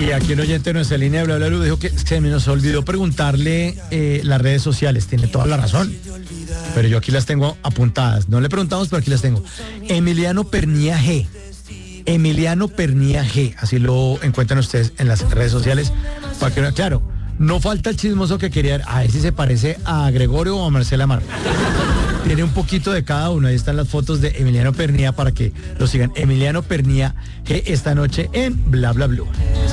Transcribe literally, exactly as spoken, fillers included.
Y aquí un oyente de nuestra línea de Bla Bla Blue dijo que se me nos olvidó preguntarle eh, las redes sociales. Tiene toda la razón. Pero yo aquí las tengo apuntadas. No le preguntamos, pero aquí las tengo. Emiliano Pernía G. Emiliano Pernía G. Así lo encuentran ustedes en las redes sociales. Para que, claro, no falta el chismoso que quería a ver si se parece a Gregorio o a Marcela Mar. Tiene un poquito de cada uno. Ahí están las fotos de Emiliano Pernía para que lo sigan. Emiliano Pernía G esta noche en Bla Bla Blue.